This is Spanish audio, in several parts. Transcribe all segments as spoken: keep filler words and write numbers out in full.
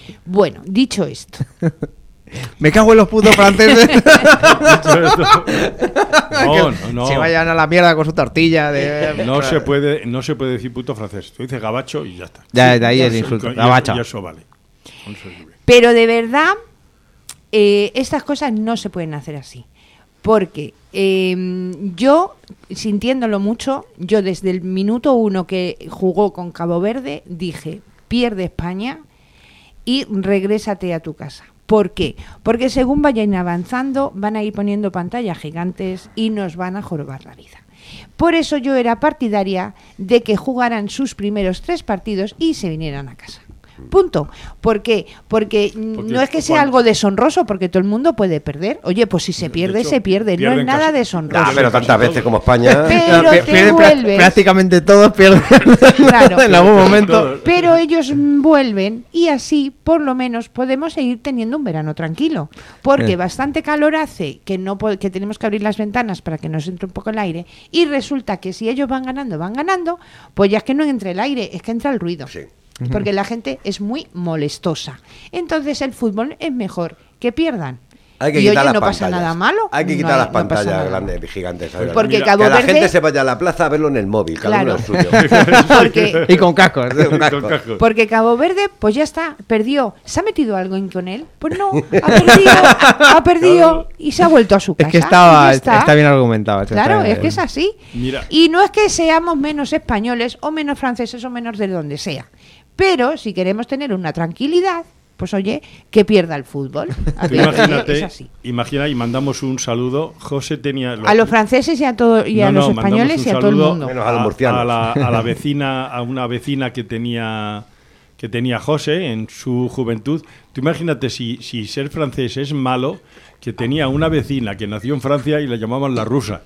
Bueno, dicho esto. Me cago en los putos franceses. No, no, no. Se vayan a la mierda con su tortilla. De... No se puede, no se puede decir puto francés. Tú dices gabacho y ya está. Ya, de ahí el insulto. Y Gabacho. eso, y eso vale. Eso Pero de verdad, eh, estas cosas no se pueden hacer así. Porque eh, yo, sintiéndolo mucho, yo desde el minuto uno que jugó con Cabo Verde, dije, pierde España y regrésate a tu casa. ¿Por qué? Porque según vayan avanzando, van a ir poniendo pantallas gigantes y nos van a jorobar la vida. Por eso yo era partidaria de que jugaran sus primeros tres partidos y se vinieran a casa. Punto. ¿Por qué? Porque, porque no es que sea cuando... algo deshonroso, porque todo el mundo puede perder. Oye, pues si se pierde, hecho, se pierde. No es nada deshonroso. Nah, pero tantas veces como España. Pero te pierden, vuelves. Prácticamente todos pierden. Claro. En algún momento. Pero ellos vuelven y así, por lo menos, podemos seguir teniendo un verano tranquilo. Porque eh. bastante calor hace que, no que tenemos que abrir las ventanas para que nos entre un poco el aire. Y resulta que si ellos van ganando, van ganando, pues ya es que no entra el aire, es que entra el ruido. Sí. Porque la gente es muy molestosa. Entonces el fútbol es mejor que pierdan. Hay que y quitar oye, las no pantallas. pasa nada malo. Hay que quitar no, las pantallas no grandes, gigantes. ¿Sabes? Porque Mira, Cabo que Verde... la gente se vaya a la plaza a verlo en el móvil, cada claro. uno el suyo. Porque... Y con cascos. Con cascos. Porque Cabo Verde, pues ya está, perdió. ¿Se ha metido algo en con él? Pues no, ha perdido, ha perdido y se ha vuelto a su casa. Es que estaba, está. está bien argumentado. Claro, está es que es así. Mira. Y no es que seamos menos españoles o menos franceses o menos de donde sea. Pero si queremos tener una tranquilidad, pues oye, que pierda el fútbol. Imagínate, es así. Imagina y mandamos un saludo. José tenía... Lo, a los franceses y a, todo, y no, a los no, españoles y a todo el mundo. Menos a los murcianos. A, a, la, a la vecina, a una vecina que tenía... que tenía José en su juventud. Tú imagínate si, si ser francés es malo, que tenía una vecina que nació en Francia y la llamaban la rusa.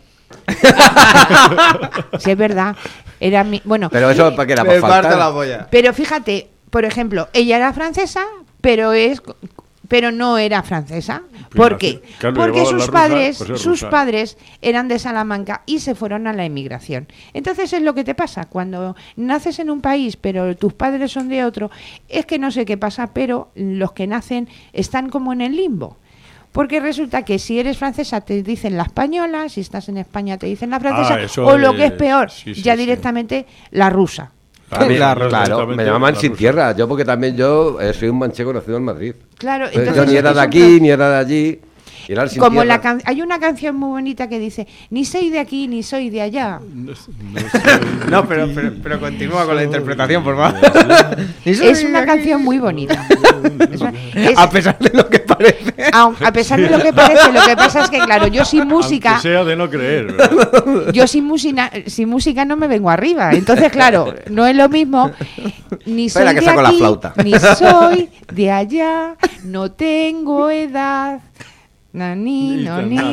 Sí, es verdad. Era mi, bueno, pero eso para que era para faltar. La boya. Pero fíjate, por ejemplo, ella era francesa, pero es pero no era francesa. ¿Por qué? Claro, porque sus padres, rusa, pues sus rusa. padres eran de Salamanca y se fueron a la emigración. Entonces es lo que te pasa cuando naces en un país, pero tus padres son de otro. Es que no sé qué pasa, pero los que nacen están como en el limbo. Porque resulta que si eres francesa te dicen la española, si estás en España te dicen la francesa, ah, o lo que es peor, sí, sí, ya sí. directamente la rusa. Ah, mira, claro, me llamaban sin tierra, yo porque también yo eh, soy un manchego nacido en Madrid. Claro, entonces, entonces yo ni era de aquí, ni era de allí. Era sin Como la can- hay una canción muy bonita que dice, ni soy de aquí, ni soy de allá. No, no, no pero, pero, pero continúa con la interpretación, por favor. Es una canción muy bonita. Es, a pesar de lo que parece. A, a pesar de lo que parece, lo que pasa es que, claro, yo sin música... Aunque sea de no creer, ¿verdad? Yo sin música, sin música no me vengo arriba. Entonces, claro, no es lo mismo. Ni soy Espera, que de saco aquí, la flauta. ni soy de allá, no tengo edad... Nani, no, ni.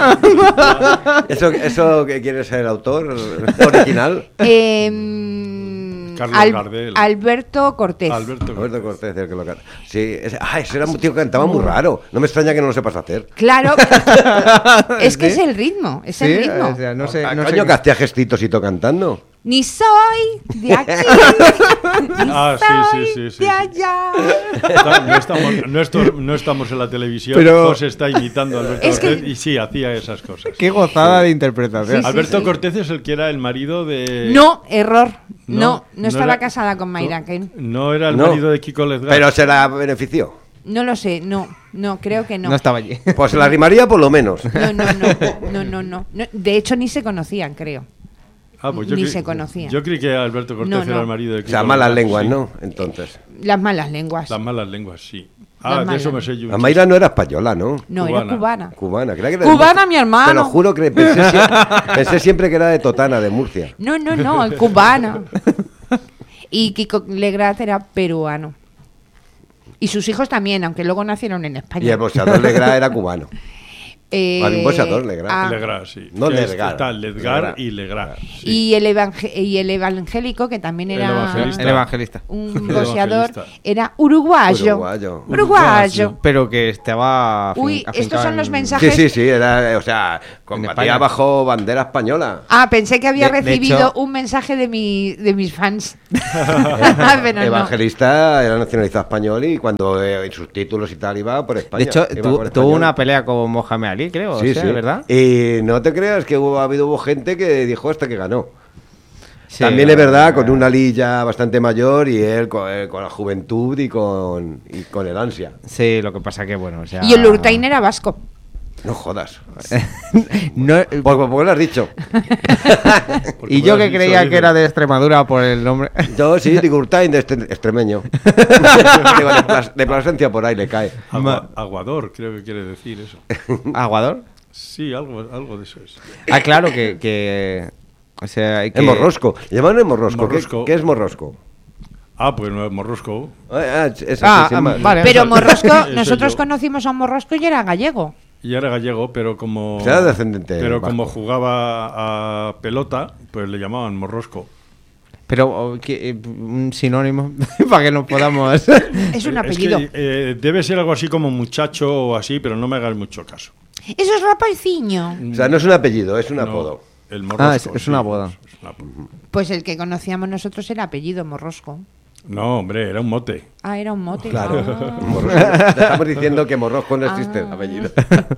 ¿Eso, ¿Eso que quiere ser el autor original? Eh, Carlos Al, Gardel. Alberto Cortés. Alberto Cortés. Alberto Cortés, el que lo canta. Sí, ese, ah, ese era un tío que cantaba muy raro. No me extraña que no lo sepas hacer. Claro, es que ¿Sí? es el ritmo, es ¿Sí? el ritmo. O sea, no sé, no, no coño, sé que hacía gestitos y todo cantando. Ni soy de aquí, ni ah, soy sí, sí, sí, de sí. allá. No estamos, no, esto, no estamos en la televisión, Pero... José está imitando a Alberto es Cortés que... y sí, hacía esas cosas. Qué gozada sí. de interpretación. Sí, Alberto sí, sí. Cortés es el que era el marido de... No, error. No, No, no, no estaba era... casada con Mayra Ken. No, no era el No. marido de Kiko Ledgar. Pero se la benefició. No lo sé, no, no, creo que no. No estaba allí. Pues se la rimaría por lo menos. No, no, no, no, no, no. no. De hecho, ni se conocían, creo. Ah, pues yo Ni cre... se conocían. Yo creí que Alberto Cortés No, no. era el marido de Kiko O sea, malas Ledgar, lenguas, sí. ¿no? Entonces. Las malas lenguas. Las malas lenguas, sí. Las Ah, de malas. eso me sé yo. La Mayra no era española, ¿no? No, Cubana. era cubana. Cubana. Creía que era Cubana, de... mi hermano. Te lo juro que pensé, siempre, pensé siempre que era de Totana, de Murcia. No, no, no, cubana. Y Kiko Legrat era peruano. Y sus hijos también, aunque luego nacieron en España. Y el boxeador Legrat era cubano. Eh, Había un boxeador Legrat. ah, Ledgar, sí. No Que Ledgar. Está Ledgar Ledgar. y Ledgar. Sí. y, el evangel- y el evangélico, que también El era evangelista. El evangelista. un El boxeador, evangelista. era uruguayo. Uruguayo. Uruguayo. Pero que estaba... Uy, afincado estos son en- los mensajes. Sí, sí, sí. Era, o sea, Combatía España. bajo bandera española. Ah, pensé que había De- de recibido hecho- un mensaje de, mi, de mis fans. Ah, pero no. Evangelista era nacionalista español y cuando eh, en sus títulos y tal iba por España. De hecho, iba tu- por tuvo español. una pelea con Mohamed Ali, creo, Sí, o sea, sí. ¿verdad? Y no te creas que hubo, ha habido hubo gente que dijo hasta que ganó. Sí, También es verdad, con eh, una liga bastante mayor y él con, eh, con la juventud y con, y con el ansia. Sí, lo que pasa que, bueno, o sea... Y el Urtain era vasco. No jodas. no, ¿Por, por qué lo has dicho? Porque y yo me que has dicho creía ahí que era de Extremadura por el nombre... Yo sí, digo Urtain de este, extremeño. Digo, de, Plas- de Plasencia por ahí le cae. Agua- aguador, creo que quiere decir eso. ¿Aguador? Sí, algo, algo de eso es. Ah, claro, que... que o sea, hay que... Es morrosco. Llaman el morrosco. ¿Qué, Morrosco. qué es morrosco? Ah, pues no es morrosco. Ah, ah, es Ah, así, sin ah, más. vale. Pero Eso- Morrosco, eso nosotros yo. conocimos a un Morrosco y era gallego. Y era gallego, pero como... Será descendente Pero vasco. como jugaba a pelota, pues le llamaban morrosco. Pero oh, que, eh, un sinónimo para que nos podamos... Es un Es apellido. que, eh, debe ser algo así como muchacho o así, pero no me hagas mucho caso. Eso es rapaiciño. O sea, no es un apellido, es un No, apodo. El morrosco. Ah, es- es sí, un apodo. es un apodo. Pues el que conocíamos nosotros era apellido Morrosco. No, hombre, era un mote. Ah, era un mote. Claro. Ah. Morrosco. Te estamos diciendo que morrosco no existe el Ah. apellido.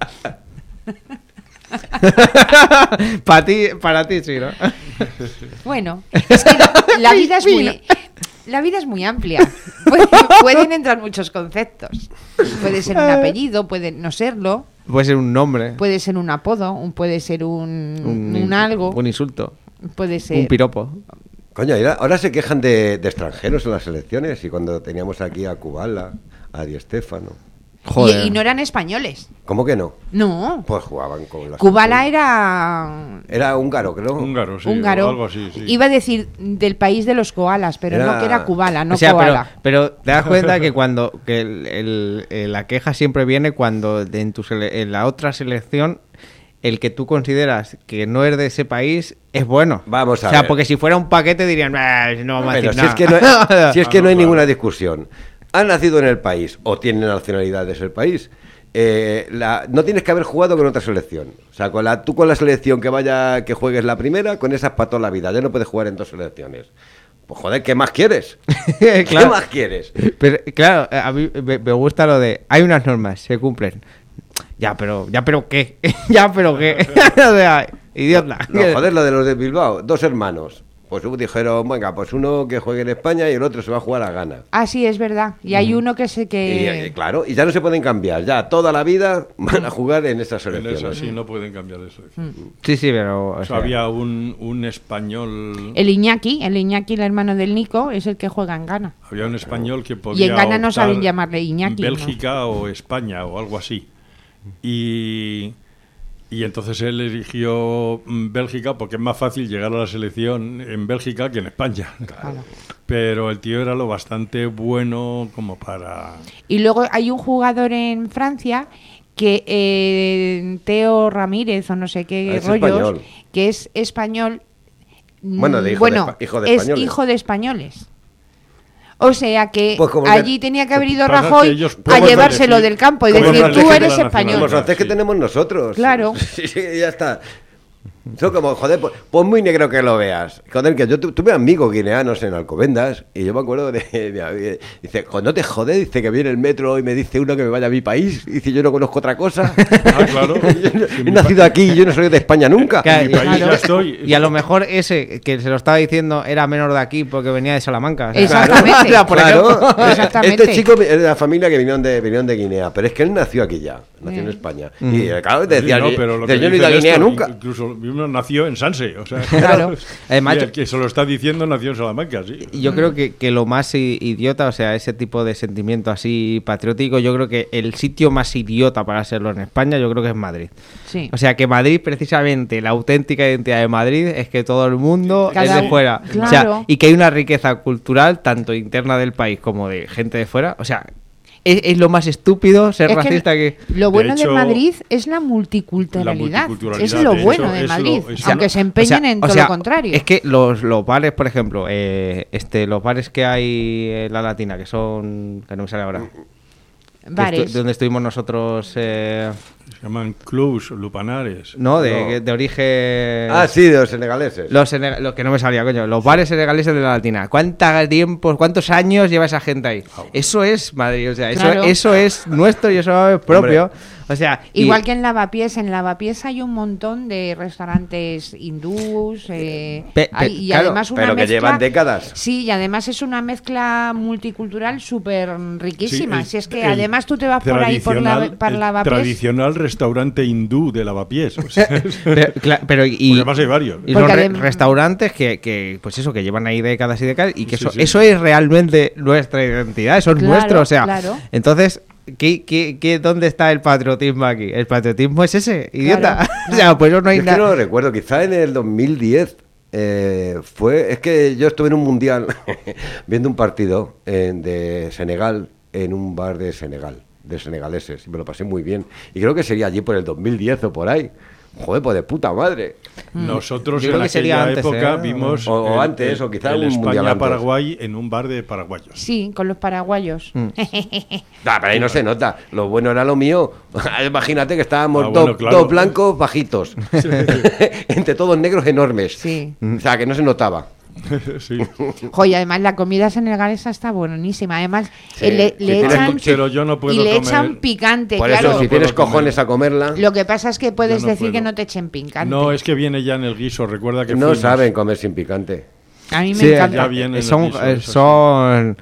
para ti, para ti sí, ¿no? Bueno, es que la, la vida es muy... La vida es muy amplia. Puede- pueden entrar muchos conceptos. Puede ser un apellido, puede no serlo, Puede ser un nombre, puede ser un apodo, un- puede ser un, un, un, algo, un insulto, puede ser... un piropo. Coño, ahora, ahora se quejan de, de extranjeros en las elecciones y cuando teníamos aquí a Kubala, a Di Stéfano. Joder. Y, y no eran españoles. ¿Cómo que no? No. Pues jugaban con las... Kubala era Era húngaro, creo. Húngaro, sí. húngaro. O algo así, sí. Iba a decir del país de los koalas, pero Era- no que era Kubala, no o sea, pero, koala. pero te das cuenta que cuando que el- el- el- la queja siempre viene cuando de- en, tu sele- en la otra selección el que tú consideras que no es de ese país es bueno. Vamos a O sea, ver. porque si fuera un paquete dirían, "Ah, no vamos a Pero decir si es nada". que no hay, si es que Ah, no hay no, ninguna claro. discusión. Han nacido en el país o tienen nacionalidad de ese país. Eh, la- no tienes que haber jugado con otra selección. O sea, con la, tú con la selección que vaya, que juegues la primera, con esa es para toda la vida. Ya no puedes jugar en dos selecciones. Pues joder, ¿qué más quieres? ¿Qué Claro. más quieres? Pero claro, a mí me, me gusta lo de hay unas normas, se cumplen. Ya, pero, ya, pero qué, ya, pero qué. O sea, idiota. No, joder, lo de los de Bilbao, dos hermanos. Pues dijeron, venga, pues uno que juegue en España y el otro se va a jugar a Ghana. Ah, sí, es verdad. Y hay uno que sé Y, que... eh, claro, y ya no se pueden cambiar. Ya toda la vida van a jugar en esas En selecciones. eso sí, no pueden cambiar eso. Sí, sí, pero... o O sea, sea, había un, un español... El Iñaki, el Iñaki, el hermano del Nico, es el que juega en Ghana. Había un español que podía Y en Ghana no optar saben llamarle Iñaki, ¿no? Bélgica o España o algo así. Y, y entonces él eligió mm, Bélgica porque es más fácil llegar a la selección en Bélgica que en España. Claro. Pero el tío era lo bastante bueno como para... Y luego hay un jugador en Francia que eh, Teo Ramírez o no sé qué Ah, es rollos, español. que es español. mm, Bueno, de hijo bueno, de espa- hijo de es españoles. hijo de españoles. O sea que Pues como el allí que- tenía que haber ido pasa es que Rajoy ellos a pueden llevárselo elegir- del campo y como decir, el tú elegir eres la español. Como los franceses que Sí. tenemos nosotros. Claro. Sí, sí, ya está. Son como, joder, pues, pues muy negro que lo veas. Joder, que yo tu- tuve amigos guineanos en Alcobendas y yo me acuerdo de, de- dice, "Jo, no te jode", dice que viene el metro y me dice uno que me vaya a mi país. Dice, yo no conozco otra cosa. Ah, claro. Yo no- Sí, he mi nacido pa- aquí y yo no soy de España nunca. Claro, En mi país ya estoy. Y a lo mejor ese que se lo estaba diciendo era menor de aquí porque venía de Salamanca. O sea, Exactamente. o sea, por Claro, ejemplo. Exactamente. este chico es de la familia que vinieron de, vinieron de Guinea, pero es que él nació aquí ya, nació en Bien. España. Y eh, claro, te Sí, decía, no, pero lo dice, que yo no he ido a dicen Guinea esto, nunca. Incluso uno nació en Sanse, o sea, Claro. Además, y yo- el que se lo está diciendo nació en Salamanca, sí. Y yo creo que, que lo más i- idiota, o sea, ese tipo de sentimiento así patriótico, yo creo que el sitio más idiota para hacerlo en España, yo creo que es Madrid. Sí. O sea, que Madrid, precisamente, la auténtica identidad de Madrid es que todo el mundo Cada es de uno- fuera. claro. O sea, y que hay una riqueza cultural, tanto interna del país como de gente de fuera. O sea, es, es lo más estúpido ser Es que racista que... Lo bueno de, hecho, Madrid es la multiculturalidad. la multiculturalidad, Es lo de bueno hecho, de es lo- Madrid. es aunque lo- se empeñen O sea, en o todo sea, lo contrario. Es que los, los bares, por ejemplo, eh, este, los bares que hay en la Latina, que son... que no me sale ahora. que Bares. estu- donde estuvimos nosotros... eh, Se llaman clubs lupanares. No, de, No. de origen... Ah, sí, de los senegaleses. Los, seneg- los que no me salía, coño. Los bares senegaleses de la Latina. ¿Cuántos tiempos, cuántos años lleva esa gente ahí? Eso es Madrid, o sea, eso, Claro. eso es nuestro y eso es propio. Hombre. O sea, y- Igual que en Lavapiés, en Lavapiés hay un montón de restaurantes hindús eh, Pe- pe- hay- y claro, además una pero que mezcla, llevan décadas. Sí, y además es una mezcla multicultural súper riquísima. Sí, el- si es que el además tú te vas por ahí por, la, tradicional- por el Lavapiés. tradicional restaurante hindú de Lavapiés. O sea, es- pero, cla- pero y, porque además hay varios. y Porque son re- adem- restaurantes que, que, pues eso, que llevan ahí décadas y décadas y que Sí, eso, sí. eso es realmente nuestra identidad, eso es Claro, nuestro, o sea, claro. entonces, ¿qué, qué, qué, ¿dónde está el patriotismo aquí? El patriotismo es ese, idiota. Claro, O sea, pues no hay Es que no nada. lo recuerdo, quizá en el dos mil diez eh, fue, es que yo estuve en un mundial viendo un partido eh, de Senegal en un bar de Senegal, de senegaleses, y me lo pasé muy bien. Y creo que sería allí por el dos mil diez o por ahí. Joder, pues de puta madre. Nosotros Yo en creo que sería aquella antes, época ¿eh? vimos O- o antes, o quizá el un mundial España-Paraguay en un bar de paraguayos. Sí, con los paraguayos. Mm. Ah, pero ahí no se nota. Lo bueno era lo mío. Imagínate que estábamos Ah, dos, bueno, claro. dos blancos bajitos. Entre todos negros enormes. Sí. O sea, que no se notaba. Sí. Jo, y además la comida senegalesa está buenísima. Además, Sí, eh, le, si le tienes echan co- Pero yo no puedo y le comer- echan picante, Por claro. eso, si no tienes puedo cojones comer. a comerla, Lo que pasa es que puedes Yo no decir que puedo. no te echen picante. No, es que viene ya en el guiso. Recuerda que no fuimos. saben comer sin picante. A mí me Sí, encanta. ya viene en el son, guiso, eh, eso sí. son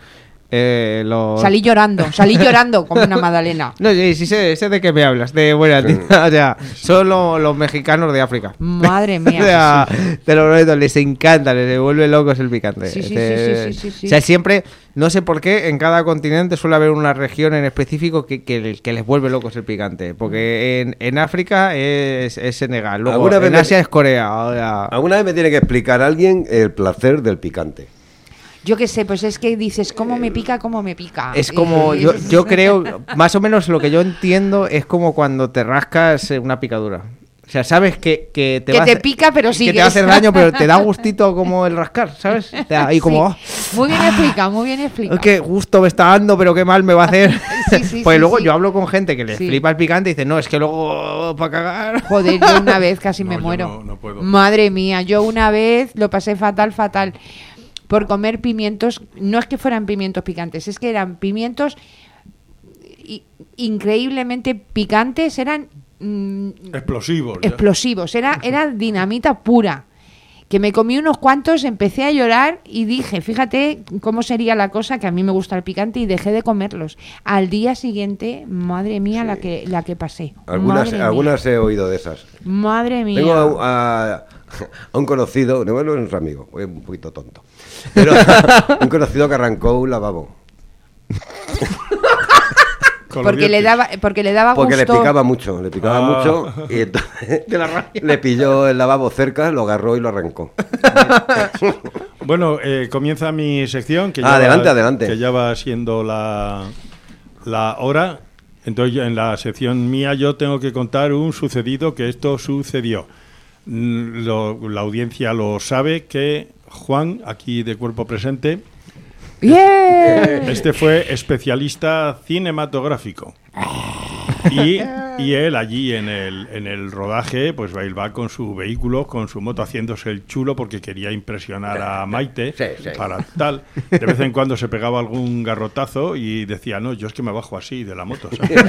eh, los... Salí llorando, salí llorando como una magdalena. No, sí, sí sé, sé de qué me hablas, de buena tinta. O sea, son lo- los mexicanos de África. Madre O mía. sea, te lo prometo, les encanta, les vuelve locos el picante. Sí, sí, Este, sí, sí, sí, sí, sí. O sea, siempre, no sé por qué, en cada continente suele haber una región en específico que, que, que les vuelve locos el picante. Porque en, en África es, es Senegal, luego ¿Alguna vez en me- Asia es Corea. O sea, Alguna vez me tiene que explicar alguien el placer del picante. Yo qué sé, pues es que dices, ¿cómo me pica, cómo me pica? es como, Y- yo, yo creo, más o menos lo que yo entiendo es como cuando te rascas eh, una picadura. O sea, sabes que, que te Que va a te hacer- pica, pero que sigues. te va a hacer daño, pero te da gustito como el rascar, ¿sabes? O sea, ahí como, Sí. Muy bien explicado, muy bien "Oh, explicado. qué gusto me está dando, pero qué mal me va a hacer. Sí, sí, pues sí, luego sí. yo hablo con gente que le Sí. flipa el picante y dice, no, es que luego para cagar. Joder, yo una vez casi No, me yo muero. no- no puedo. Madre mía, yo una vez lo pasé fatal, fatal. Por comer pimientos, no es que fueran pimientos picantes, es que eran pimientos i- increíblemente picantes, eran mm, Explosivos. ya. explosivos, era, era dinamita pura. Que me comí unos cuantos, empecé a llorar y dije, fíjate cómo sería la cosa, que a mí me gusta el picante, y dejé de comerlos. Al día siguiente, madre mía, la que la que pasé. Algunas, Madre mía. algunas he oído de esas. Madre mía. Tengo a, a- a un conocido, no bueno, es un amigo, es un poquito tonto, pero un conocido que arrancó un lavabo. Con los porque le dientes. daba porque le daba Porque le gusto. picaba mucho, le picaba Ah. mucho y entonces le pilló el lavabo cerca, lo agarró y lo arrancó. Bueno, eh, comienza mi sección. Que Ah, ya adelante, va, adelante. Que ya va siendo la, la hora. Entonces, yo, en la sección mía, yo tengo que contar un sucedido, que esto sucedió. Mm, lo- la audiencia lo sabe, que Juan, aquí de cuerpo presente, ¡Bien! este fue especialista cinematográfico. Y, y él allí en el, en el rodaje, pues va, él va con su vehículo, con su moto, haciéndose el chulo porque quería impresionar a Maite Sí, sí. para tal. De vez en cuando se pegaba algún garrotazo y decía, no, yo es que me bajo así de la moto. ¿sabes?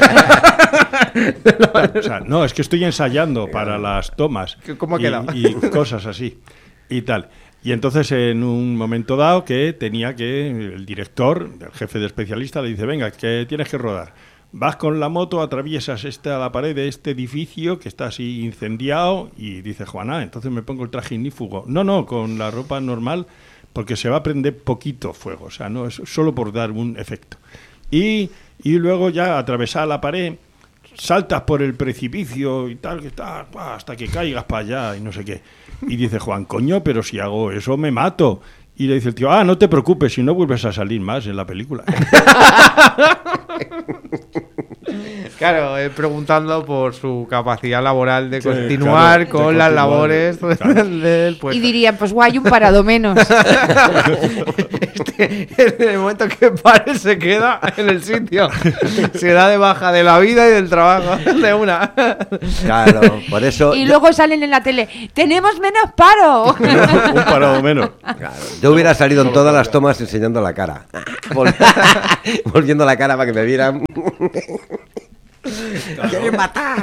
O sea, no, es que estoy ensayando para las tomas ¿Cómo ha y, quedado? y cosas así y tal. Y entonces en un momento dado que tenía que, el director, el jefe de especialista, le dice, venga, que tienes que rodar. Vas con la moto, atraviesas esta, la pared de este edificio que está así incendiado y dice Juana, entonces me pongo el traje ignífugo. No, no, con la ropa normal porque se va a prender poquito fuego, o sea, no es solo por dar un efecto. Y, y luego ya atravesar la pared, saltas por el precipicio y tal, que tal, hasta que caigas para allá y no sé qué. Y dice Juan, coño, pero si hago eso me mato. Y le dice el tío, ah, no te preocupes, si no vuelves a salir más en la película. Claro, eh, preguntando por su capacidad laboral de Sí, continuar claro, con de las continuar, labores claro. del puesto. Y dirían, pues guay, un parado menos. Este, en el momento que pare se queda en el sitio. Se da de baja de la vida y del trabajo de una. Claro, por eso. Y yo- luego salen en la tele, tenemos menos paro. Un parado menos. Claro, yo hubiera salido en todas las tomas enseñando la cara. Vol- Volviendo la cara para que me vieran. ¡Quieren matar!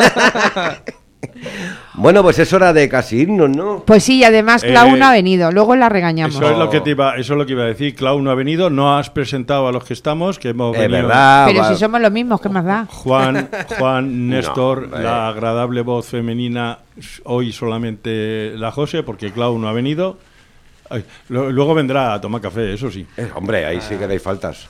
Bueno, pues es hora de casi irnos, ¿no? Pues sí, y además Clau Eh, no ha venido, luego la regañamos. Eso es lo que te iba, eso es lo que iba a decir. Clau no ha venido, no has presentado a los que estamos, que hemos Es venido. verdad. Pero va- si somos los mismos, ¿qué más da? Juan, Juan, Néstor, hombre. la agradable voz femenina, hoy solamente la José, porque Clau no ha venido. Ay, lo- luego vendrá a tomar café, eso sí. Eh, hombre, ahí sí que hay faltas.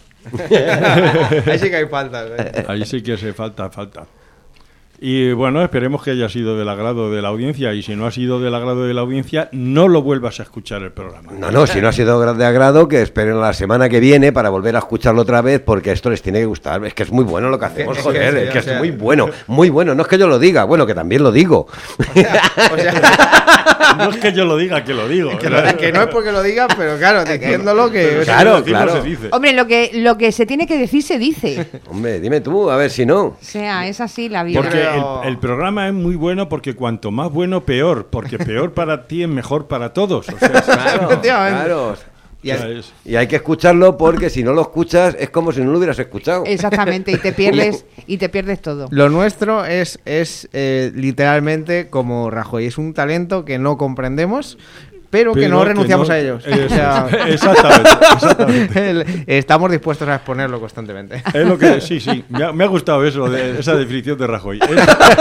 Ahí sí que hay faltas. ¿eh? Ahí sí que se falta, falta. Y bueno, esperemos que haya sido del agrado de la audiencia. Y si no ha sido del agrado de la audiencia, no lo vuelvas a escuchar el programa. No, no, si no ha sido gra- de agrado, que esperen la semana que viene para volver a escucharlo otra vez, porque esto les tiene que gustar. Es que es muy bueno lo que hacemos, Es que joder, sí, es que o es sea- muy bueno, muy bueno. No es que yo lo diga, bueno, que también lo digo. O sea, No es que yo lo diga, que lo digo. que, lo- que no es porque lo diga, pero claro, diciéndolo que... Claro, Si lo decimos, claro. se dice. Hombre, lo que, lo que se tiene que decir se dice. Hombre, dime tú, a ver si no. O sea, es así la vida. Porque el, creo- el programa es muy bueno porque cuanto más bueno, peor. Porque peor para ti es mejor para todos. O sea, Claro, Efectivamente. claro. Y o sea, es- es- Y hay que escucharlo porque si no lo escuchas es como si no lo hubieras escuchado. Exactamente, y te pierdes, y te pierdes todo. Lo nuestro es, es eh, literalmente como Rajoy. Es un talento que no comprendemos, pero, que Pero no que renunciamos no- a ellos. Eso O sea, es. Exactamente, exactamente. el- estamos dispuestos a exponerlo constantemente. Es lo que, sí, sí, me ha, me ha gustado eso, de, esa definición de Rajoy. Es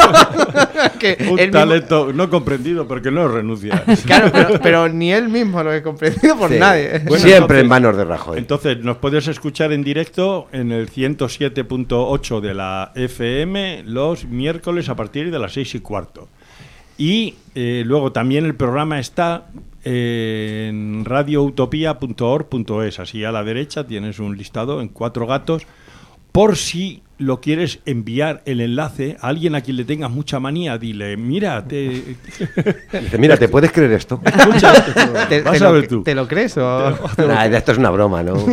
Que un él mismo- talento no comprendido, porque no renuncia. Claro, pero, pero ni él mismo lo he comprendido por Sí. nadie. Bueno, Siempre entonces- en manos de Rajoy. Entonces, nos puedes escuchar en directo en el ciento siete punto ocho de la F M los miércoles a partir de las seis y cuarto. Y eh, luego también el programa está eh, en radioutopía punto org punto es. Así a la derecha tienes un listado en cuatro gatos. Por si lo quieres enviar el enlace a alguien a quien le tengas mucha manía, dile, mira, te... Dice, mira, ¿te puedes creer esto? escucha este programa. ¿Te, Vas te a lo, ver tú. ¿Te lo crees o Nah, esto es una broma, ¿no?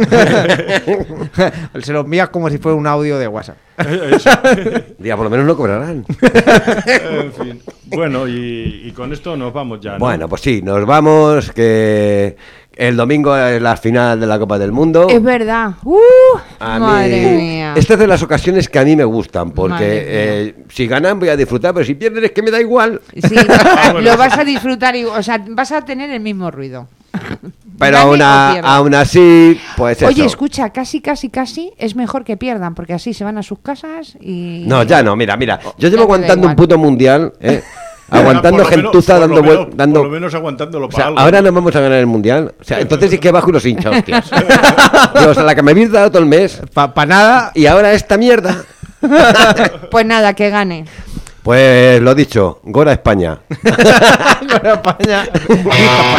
se lo envías como si fuera un audio de WhatsApp? Eso. Día, por lo menos no cobrarán. En fin. Bueno, y, y con esto nos vamos ya, ¿no? Bueno, pues sí, nos vamos, que el domingo es la final de la Copa del Mundo. Es verdad. ¡Uh! A mí- Madre mía. Esta es de las ocasiones que a mí me gustan, porque Madre mía. eh, si ganan voy a disfrutar, pero si pierden es que me da igual. Sí, Ah, bueno. lo vas a disfrutar, y, o sea, vas a tener el mismo ruido. Pero Gane aún, o a- pierda. aún así, pues Oye, eso. escucha, casi, casi, casi es mejor que pierdan, porque así se van a sus casas y... No, ya no, mira, mira. Yo Ya te llevo da aguantando igual. un puto mundial, ¿eh? Aguantando Por lo menos- gentuza por lo dando menos- vueltas. Dando... Por lo menos aguantándolo O para sea, algo. ahora nos vamos a ganar el mundial. O sea, entonces sí que bajo y los hincha, hostias. Pero, o sea, la que me habéis dado todo el mes. Para nada. Y ahora esta mierda. Pues nada, que gane. Pues lo dicho, Gora España. Con España.